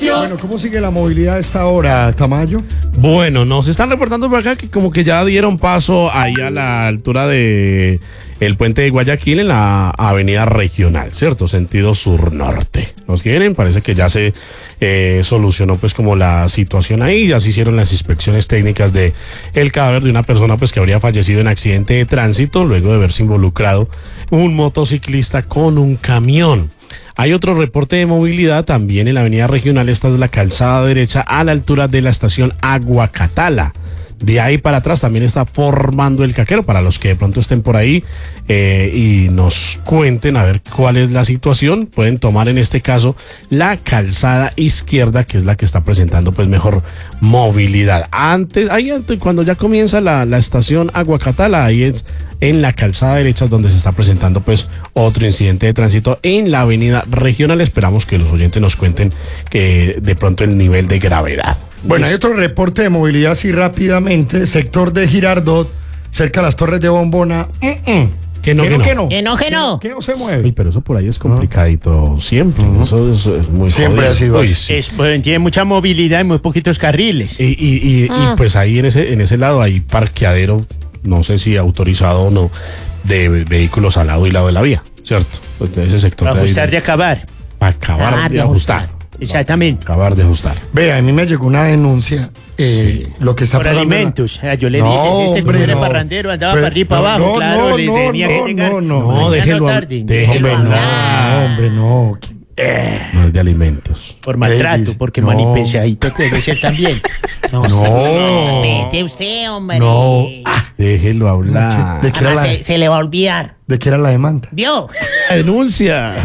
información. Bueno, ¿cómo sigue la movilidad a esta hora, Tamayo? Bueno, nos están reportando por acá que como que ya dieron paso ahí a la altura de el puente de Guayaquil en la avenida regional, ¿cierto? Sentido sur-norte. Nos quieren, parece que ya se solucionó pues como la situación ahí, ya se hicieron las inspecciones técnicas de el cadáver de una persona pues que habría fallecido en accidente de tránsito luego de haberse involucrado un motociclista con un camión. Hay otro reporte de movilidad también en la avenida regional. Esta es la calzada derecha a la altura de la estación Aguacatala. De ahí para atrás también está formando el Caquero, para los que de pronto estén por ahí y nos cuenten a ver cuál es la situación. Pueden tomar en este caso la calzada izquierda, que es la que está presentando pues mejor movilidad. Antes, cuando ya comienza la estación Aguacatala, ahí es en la calzada derecha donde se está presentando pues otro incidente de tránsito en la avenida regional. Esperamos que los oyentes nos cuenten que de pronto el nivel de gravedad. Bueno, hay otro reporte de movilidad así rápidamente. Sector de Girardot, cerca de las Torres de Bombona. Que no. Que no. Que no se mueve. Uy, pero eso por ahí es complicadito siempre. Eso es muy Siempre jodido. ha sido Uy, así. sí. Tiene mucha movilidad y muy poquitos carriles. Y pues ahí en ese lado hay parqueadero, no sé si autorizado o no, de vehículos al lado y lado de la vía, ¿cierto? Pues de ese sector. Ajustar de acabar. Acabar de ajustar. Exactamente. Acabar de ajustar. Vea, a mí me llegó una denuncia. Lo que está Por pasando. alimentos. Yo le No, dije, este hombre, hombre era no. parrandero, andaba Pero- para arriba y para abajo. no, claro, no, le no, tenía que no, llegar. no, mañana déjelo tarde. déjelo Hombre, no, hablar. hombre, no. No es de alimentos. Por maltrato, Davis, porque no. manipesadito debe ser también. No. Respete usted, hombre. No. Déjelo hablar. ¿De qué era Además, la, se le va a olvidar. de qué era la demanda? ¿Vio? Denuncia.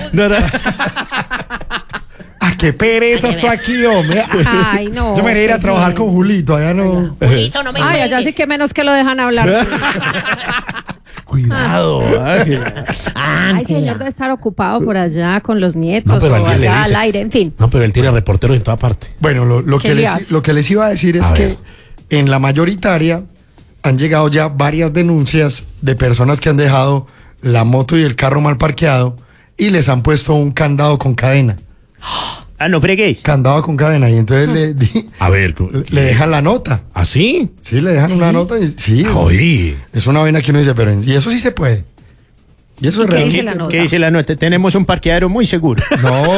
Qué pereza estoy aquí, hombre. Ay, no. Yo me iría a ir a trabajar con Julito, allá no. Julito, no me Ay, allá cuelgue. sí que menos que lo dejan hablar. Cuidado, Ángela. Ay, señor, debe estar ocupado por allá con los nietos No, pero o alguien le allá dice. al aire, en fin. No, pero él tiene reporteros en toda parte. Bueno, lo ¿Qué que le les, hace? lo que les iba a decir es A que ver. en la mayoritaria han llegado ya varias denuncias de personas que han dejado la moto y el carro mal parqueado y les han puesto un candado con cadena. No freguéis. Candado con cadena. Y entonces A ver, le dejan la nota. ¿así? Sí, le dejan una nota y sí. Oye. Es una vaina que uno dice, pero y eso sí se puede. Y eso es ¿Qué dice realmente. la nota? ¿Qué dice la nota? Tenemos un parqueadero muy seguro. No,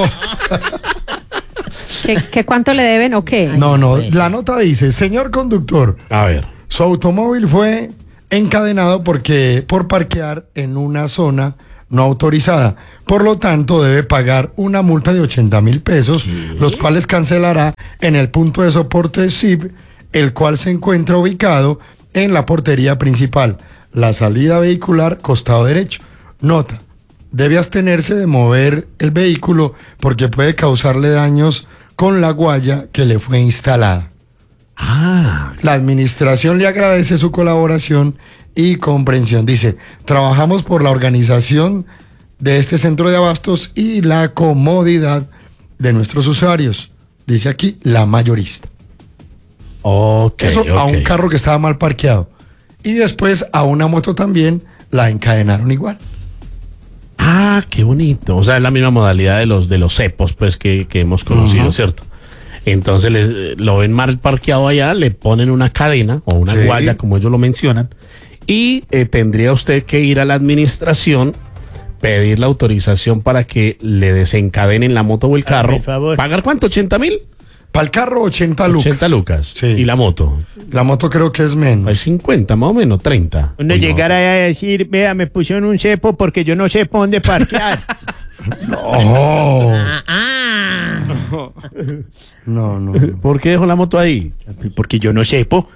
¿Qué cuánto le deben o qué? no. La nota dice, señor conductor, A ver. su automóvil fue encadenado por parquear en una zona no autorizada. Por lo tanto, debe pagar una multa de 80.000 pesos, los cuales cancelará en el punto de soporte SIB, el cual se encuentra ubicado en la portería principal, la salida vehicular, costado derecho. Nota, debe abstenerse de mover el vehículo porque puede causarle daños con la guaya que le fue instalada. La administración le agradece su colaboración y comprensión. Dice, trabajamos por la organización de este centro de abastos y la comodidad de nuestros usuarios. Dice aquí, la mayorista. Ok. Eso a un ok. carro que estaba mal parqueado. Y después a una moto también la encadenaron igual. Ah, qué bonito. O sea, es la misma modalidad de los cepos, pues, que hemos conocido, ¿cierto? Entonces lo ven mal parqueado allá, le ponen una cadena o una Sí. guaya, como ellos lo mencionan, y tendría usted que ir a la administración, pedir la autorización para que le desencadenen la moto o el carro. por favor. ¿Pagar cuánto? ¿80.000? Para el carro 80 lucas. 80 lucas. Sí. ¿Y la moto? La moto creo que es Hay menos. 50 más o menos, 30. Uno Uy, no. llegar allá a decir, vea, me pusieron un cepo porque yo no sé por dónde parquear. No, Ah. no. ¿Por qué dejó la moto ahí? Porque yo no sepo.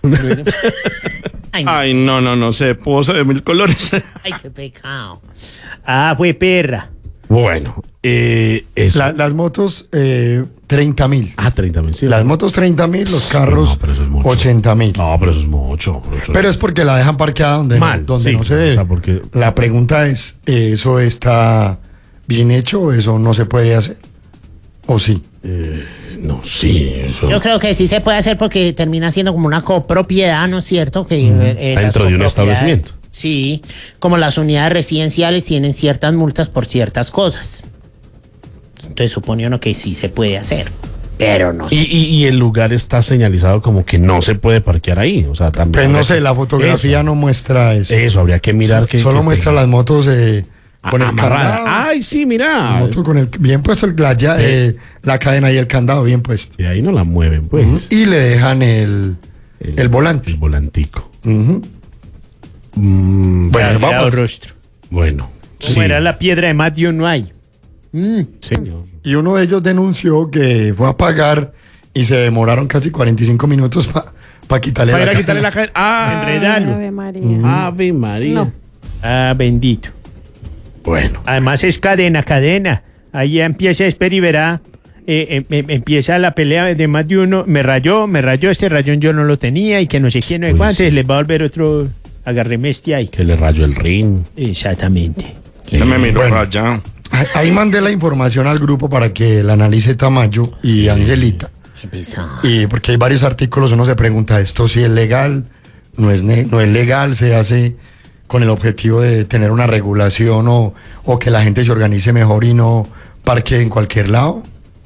Ay, no. Ay, no sé, pozo de mil colores. Ay, qué pecado. Fue perra. Bueno, eso. Las motos 30.000. 30.000, sí. Las motos 30.000, los carros No, pero eso es mucho. 80.000. No, pero eso es mucho. Pero es porque la dejan parqueada donde, Mal, donde sí, no se debe. o sea, porque- La pregunta es, ¿eso está bien hecho o eso no se puede hacer? ¿O sí? No, sí, eso. Yo creo que sí se puede hacer porque termina siendo como una copropiedad, ¿no es cierto? Que las Dentro de un copropiedades- establecimiento. Sí, como las unidades residenciales tienen ciertas multas por ciertas cosas. Entonces supone uno que sí se puede hacer. pero no sé. Y el lugar está señalizado como que no se puede parquear ahí. O sea, también. Pues no sé, la fotografía no muestra eso. Eso, habría que mirar que. Solo muestra las motos con el amarrada. candado. Ay, sí, mira. La moto con el bien puesto la cadena y el candado bien puesto. Y ahí no la mueven, pues. Y le dejan el volante. El volantico. Ujú. Bueno, Cuidado, vamos. rostro. Bueno. Como era la piedra de más de uno hay. Señor. Y uno de ellos denunció que fue a pagar y se demoraron casi 45 minutos para quitarle Para ir a la quitarle la cadena. Ah, Enredalo. Ave María. Ave María. No. Ah, bendito. Bueno. Además es cadena. Ahí ya empieza a esperar y verá. Empieza la pelea de más de uno. Me rayó, este rayón yo no lo tenía y que no sé quién, no sé Uy, cuánto. sí. Les va a volver otro agarremeste ahí. Que le rayó el rin. Exactamente. Ya me miro Bueno. rayado. Ahí mandé la información al grupo para que la analice Tamayo y Angelita. Qué pesado. Y porque hay varios artículos, uno se pregunta, ¿esto sí es legal? ¿No es legal? ¿Se hace con el objetivo de tener una regulación o que la gente se organice mejor y no parque en cualquier lado?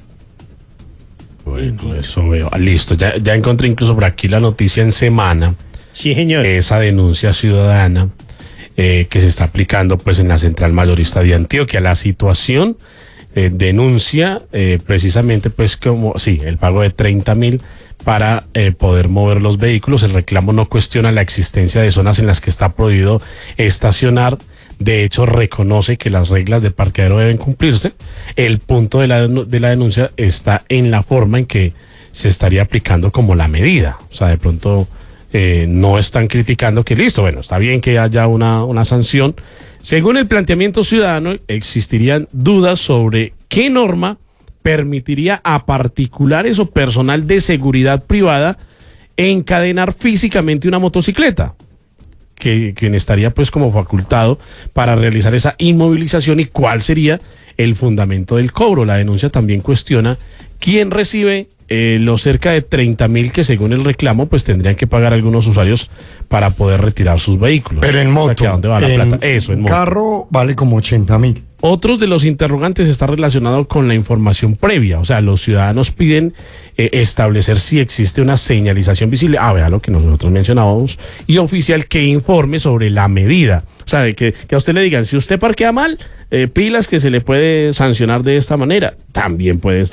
Bueno, eso veo. Ah, listo. Ya encontré incluso por aquí la noticia en Semana. Sí, señor. Esa denuncia ciudadana que se está aplicando pues en la Central Mayorista de Antioquia. La situación denuncia precisamente pues como, sí, el pago de 30.000 para poder mover los vehículos. El reclamo no cuestiona la existencia de zonas en las que está prohibido estacionar. De hecho, reconoce que las reglas de parqueadero deben cumplirse. El punto de la denuncia está en la forma en que se estaría aplicando como la medida. O sea, de pronto no están criticando que listo, bueno, está bien que haya una sanción. Según el planteamiento ciudadano, existirían dudas sobre qué norma permitiría a particulares o personal de seguridad privada encadenar físicamente una motocicleta. Quien estaría pues como facultado para realizar esa inmovilización y cuál sería el fundamento del cobro. La denuncia también cuestiona quién recibe los cerca de 30.000 que según el reclamo pues tendrían que pagar algunos usuarios para poder retirar sus vehículos. Pero en O sea, moto. que ¿a dónde va la plata? Eso, en moto. Carro vale como 80.000. Otros de los interrogantes está relacionado con la información previa, o sea, los ciudadanos piden establecer si existe una señalización visible, vea lo que nosotros mencionábamos, y oficial que informe sobre la medida, o sea, que a usted le digan, si usted parquea mal, pilas que se le puede sancionar de esta manera, también puede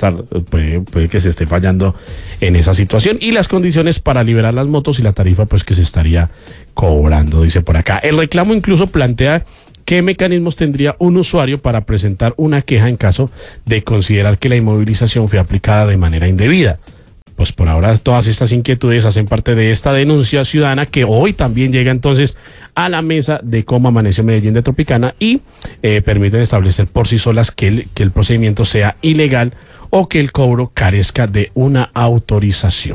que se esté fallando en esa situación, y las condiciones para liberar las motos y la tarifa pues que se estaría cobrando, dice por acá. El reclamo incluso plantea ¿qué mecanismos tendría un usuario para presentar una queja en caso de considerar que la inmovilización fue aplicada de manera indebida? Pues por ahora todas estas inquietudes hacen parte de esta denuncia ciudadana que hoy también llega entonces a la mesa de cómo amaneció Medellín de Tropicana y permiten establecer por sí solas que el procedimiento sea ilegal o que el cobro carezca de una autorización.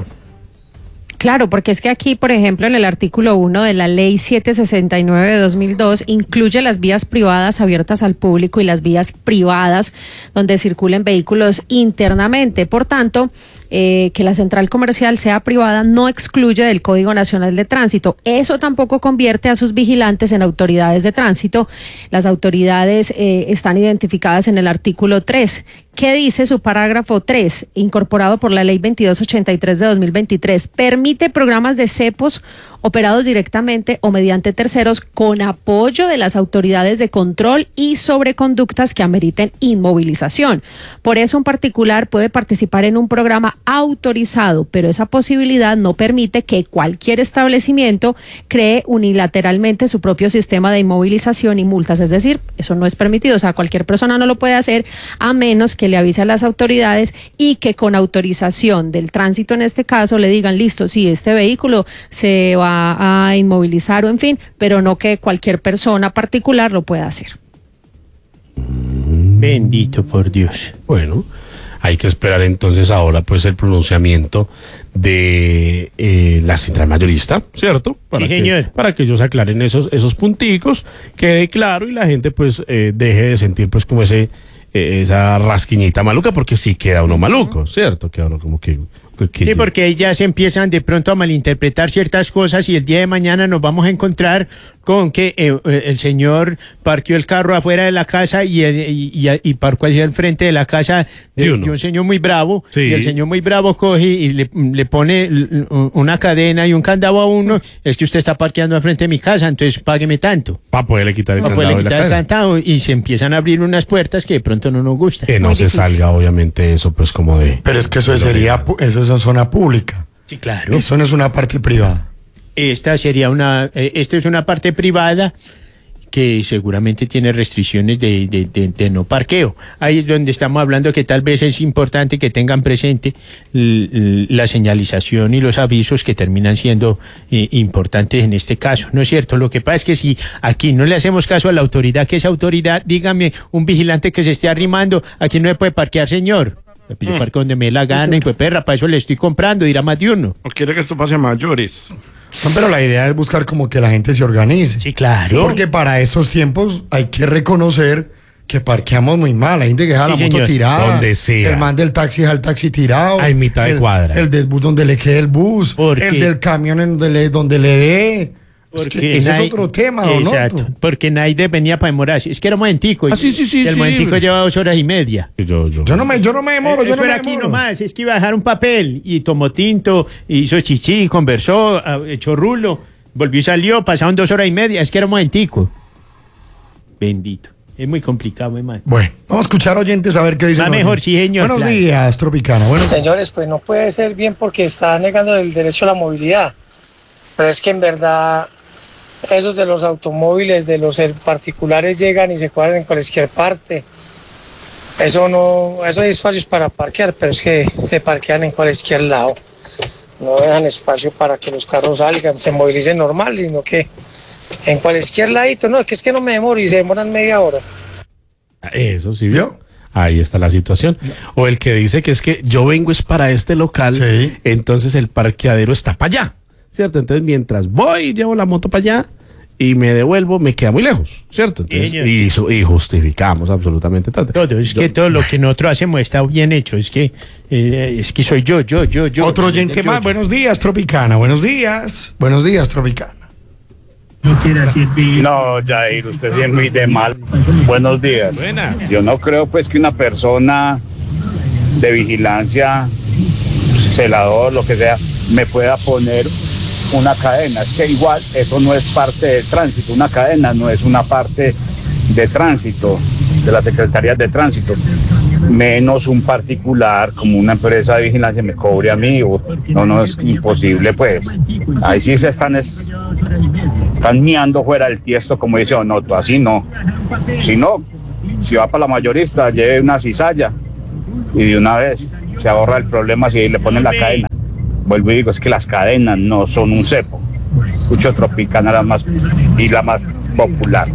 Claro, porque es que aquí, por ejemplo, en el artículo 1 de la Ley 769 de 2002, incluye las vías privadas abiertas al público y las vías privadas donde circulen vehículos internamente. Por tanto, que la central comercial sea privada no excluye del Código Nacional de Tránsito. Eso tampoco convierte a sus vigilantes en autoridades de tránsito. Las autoridades están identificadas en el artículo 3. ¿Qué dice su parágrafo 3, incorporado por la Ley 2283 de 2023? Permite programas de cepos operados directamente o mediante terceros con apoyo de las autoridades de control y sobre conductas que ameriten inmovilización. Por eso un particular puede participar en un programa autorizado, pero esa posibilidad no permite que cualquier establecimiento cree unilateralmente su propio sistema de inmovilización y multas. Es decir, eso no es permitido. O sea, cualquier persona no lo puede hacer a menos que le avise a las autoridades y que con autorización del tránsito, en este caso, le digan, listo, sí, este vehículo se va a inmovilizar o en fin, pero no que cualquier persona particular lo pueda hacer. Bendito por Dios. Bueno, hay que esperar entonces ahora pues el pronunciamiento de la central mayorista, ¿cierto? Sí, señor. Para que ellos aclaren esos punticos, quede claro y la gente pues deje de sentir pues como esa rasquiñita maluca, porque sí queda uno maluco, ¿cierto? Queda uno como que Sí, porque ahí ya se empiezan de pronto a malinterpretar ciertas cosas y el día de mañana nos vamos a encontrar con que el señor parqueó el carro afuera de la casa y parcó hacia el frente de la casa de un señor muy bravo. Sí. Y el señor muy bravo coge y le pone una cadena y un candado a uno. Es que usted está parqueando al frente de mi casa, entonces págueme tanto. Para poderle quitar el Para candado poderle de la quitar el casa. candado y se empiezan a abrir unas puertas que de pronto no nos gustan. Que no Muy se difícil. salga, obviamente, eso pues como de... Pero es que eso sería, eso es en zona pública. Sí, claro. Eso no es una parte privada. Esta es una parte privada que seguramente tiene restricciones de no parqueo. Ahí es donde estamos hablando que tal vez es importante que tengan presente la señalización y los avisos que terminan siendo importantes en este caso, ¿no es cierto? Lo que pasa es que si aquí no le hacemos caso a la autoridad, que es autoridad, dígame, un vigilante que se esté arrimando, aquí no se puede parquear, señor. Yo parqueo donde me dé la gana y pues perra, para eso le estoy comprando, dirá más de uno. ¿O quiere que esto pase a mayores? No, pero la idea es buscar como que la gente se organice. Sí, claro. Porque para estos tiempos hay que reconocer que parqueamos muy mal. Hay gente que deja Sí, la moto señor. tirada. Donde sea. El man del taxi deja el taxi tirado. A mitad de cuadra. El del bus donde le quede el bus. Porque- El del camión en donde le dé. Es que ese es otro tema, ¿no? Exacto, porque nadie venía para demorarse. Es que era un momentico. Sí. Y el momentico lleva 2 horas y media. Yo. Yo no me demoro, yo Eso no me era aquí demoro. nomás, es que iba a dejar un papel y tomó tinto, hizo chichi, conversó, echó rulo, volvió y salió, pasaron 2 horas y media, es que era un momentico. Bendito. Es muy complicado, hermano. Bueno, vamos a escuchar oyentes a ver qué dicen. Va los mejor, oyentes. sí, señor, Buenos claro. días, Tropicana. Buenos Señores, pues no puede ser bien porque está negando el derecho a la movilidad. Pero es que en verdad esos de los automóviles, de los particulares llegan y se cuadran en cualquier parte. Eso hay espacios para parquear, pero es que se parquean en cualquier lado. No dejan espacio para que los carros salgan, se movilicen normal, sino que en cualquier ladito. No, es que no me demoro y se demoran media hora. Eso sí, ¿Vio? Ahí está la situación. O el que dice que es que yo vengo es para este local, Sí. entonces el parqueadero está para allá, ¿cierto? Entonces mientras voy, llevo la moto para allá y me devuelvo, me queda muy lejos, ¿cierto? Entonces, Señor. y justificamos absolutamente todo. Todo, es que todo lo que nosotros hacemos está bien hecho, es que soy yo. Otro oyente más. Buenos días, Tropicana. Buenos días. Buenos días, Tropicana. No, Jair, usted sí es muy de mal. Buenos días. Buenas. Yo no creo pues que una persona de vigilancia, celador, lo que sea, me pueda poner una cadena. Es que igual eso no es parte del tránsito. Una cadena no es una parte de tránsito, de las secretarías de tránsito. Menos un particular como una empresa de vigilancia me cobre a mí. No, es imposible pues. Ahí sí se están miando fuera del tiesto, como dice Onoto, así no. Si no, si va para la mayorista, lleve una cizalla y de una vez se ahorra el problema si le ponen la cadena. Vuelvo y digo, es que las cadenas no son un cepo. Escucho Tropicana la más popular.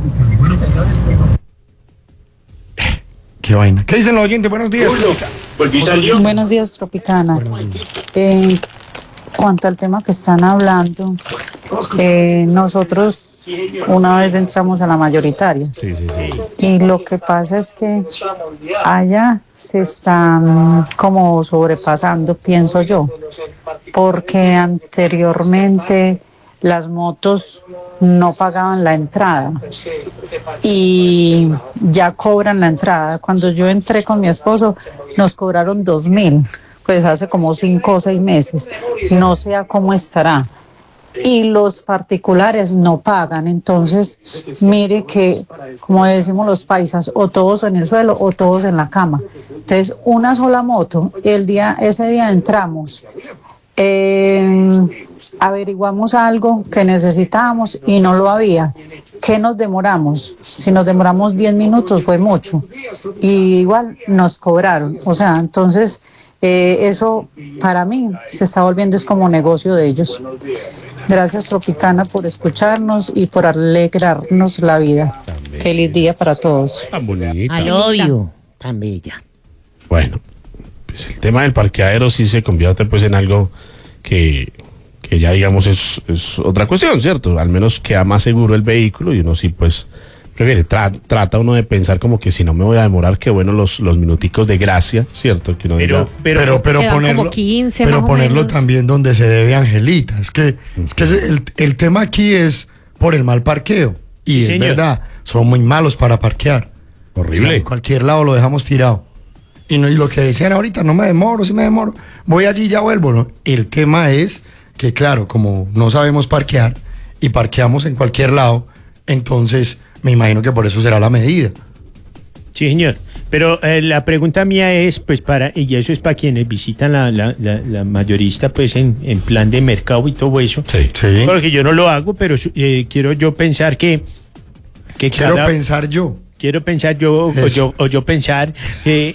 Qué vaina. ¿Qué dicen los oyentes? Buenos días. Tropicana. Buenos días, Tropicana. En cuanto al tema que están hablando, nosotros una vez entramos a la mayoritaria Sí. y lo que pasa es que allá se están como sobrepasando, pienso yo, porque anteriormente las motos no pagaban la entrada y ya cobran la entrada. Cuando yo entré con mi esposo nos cobraron 2.000, pues hace como 5 o 6 meses. No sé a cómo estará. Y los particulares no pagan. Entonces, mire que, como decimos los paisas, o todos en el suelo o todos en la cama. Entonces, una sola moto, ese día entramos, averiguamos algo que necesitábamos y no lo había. ¿Qué nos demoramos? Si nos demoramos 10 minutos fue mucho. Y igual nos cobraron. O sea, entonces eso para mí se está volviendo es como negocio de ellos. Gracias, Tropicana, por escucharnos y por alegrarnos la vida. Feliz día para todos. Tan bonita. I love you. Tan bella. Bueno, pues el tema del parqueadero sí se convierte pues en algo que ya digamos es otra cuestión, ¿cierto? Al menos queda más seguro el vehículo y uno sí pues prefiere, trata uno de pensar como que si no me voy a demorar, qué bueno los minuticos de gracia, ¿cierto? Que uno diga, Pero Quedan ponerlo, como 15 pero más o ponerlo menos. también donde se debe, Angelita. Es que el tema aquí es por el mal parqueo. Y Sí, es señor. verdad, son muy malos para parquear. Horrible. O sea, en cualquier lado lo dejamos tirado. Y lo que decían ahorita, no me demoro, si me demoro, voy allí y ya vuelvo, ¿no? El tema es que, claro, como no sabemos parquear y parqueamos en cualquier lado, entonces me imagino que por eso será la medida. Sí, señor. Pero la pregunta mía es, pues, y eso es para quienes visitan la mayorista, pues, en plan de mercado y todo eso. Sí. Sí. Porque yo no lo hago, pero quiero yo pensar que Quiero cada... pensar yo. Quiero pensar yo, Eso. o yo pensar que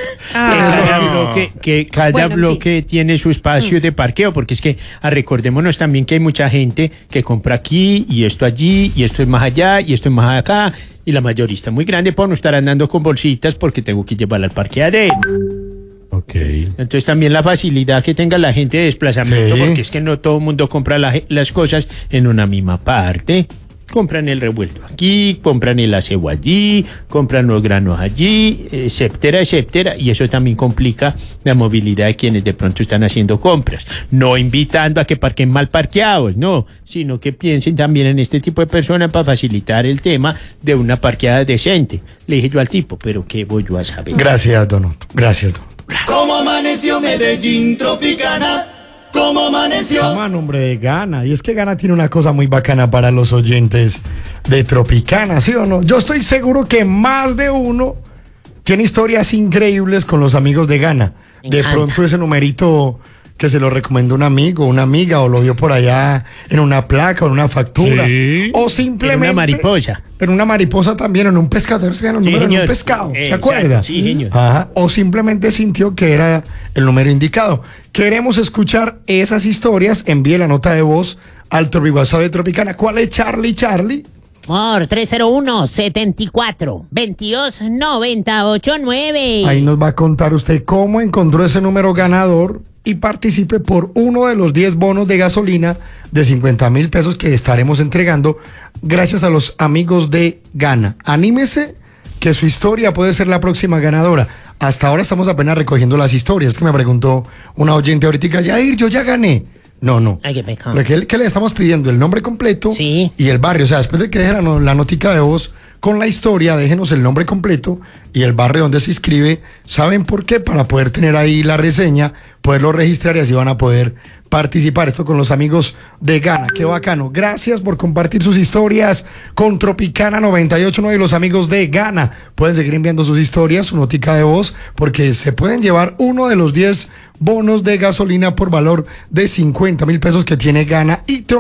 Ah, cada Bueno, en bloque tiene su espacio de parqueo, porque es que recordémonos también que hay mucha gente que compra aquí y esto allí y esto es más allá y esto es más acá y la mayorista es muy grande por no estar andando con bolsitas porque tengo que llevarla al parqueadero. Ok. Entonces también la facilidad que tenga la gente de desplazamiento, Sí. porque es que no todo el mundo compra las cosas en una misma parte. Compran el revuelto aquí, compran el acebo allí, compran los granos allí, etcétera, etcétera. Y eso también complica la movilidad de quienes de pronto están haciendo compras. No invitando a que parquen mal parqueados, no, sino que piensen también en este tipo de personas para facilitar el tema de una parqueada decente. Le dije yo al tipo, pero ¿qué voy yo a saber? Gracias, Don Otto. Gracias, Don Otto. ¿Cómo amaneció Medellín Tropicana? ¿Cómo amaneció? Toma nombre de Gana. Y es que Gana tiene una cosa muy bacana para los oyentes de Tropicana, ¿sí o no? Yo estoy seguro que más de uno tiene historias increíbles con los amigos de Gana. Me De encanta. pronto ese numerito que se lo recomendó un amigo, una amiga, o lo vio por allá en una placa o en una factura. Sí. O simplemente... En una mariposa. En una mariposa también, en un pescador, se gana un Sí, número en señor. un pescado, ¿se Exacto, acuerda? sí, señor. Ajá. O simplemente sintió que era el número indicado. Queremos escuchar esas historias. Envíe la nota de voz al WhatsApp de Tropicana. ¿Cuál es Charlie? Amor, 301-74-22-9089. Ahí nos va a contar usted cómo encontró ese número ganador y participe por uno de los 10 bonos de gasolina de 50,000 pesos que estaremos entregando gracias a los amigos de Gana. Anímese que su historia puede ser la próxima ganadora. Hasta ahora estamos apenas recogiendo las historias. Es que me preguntó una oyente ahorita, Yair, yo ya gané. No. Ay, qué pecado. Lo que le estamos pidiendo, el nombre completo Sí. y el barrio. O sea, después de que dejen la notica de voz con la historia, déjenos el nombre completo y el barrio donde se inscribe. ¿Saben por qué? Para poder tener ahí la reseña, poderlo registrar y así van a poder participar. Esto con los amigos de Gana. Qué bacano. Gracias por compartir sus historias con Tropicana 98.9 y los amigos de Gana. Pueden seguir enviando sus historias, su notica de voz, porque se pueden llevar uno de los 10 bonos de gasolina por valor de 50,000 pesos que tiene Gana y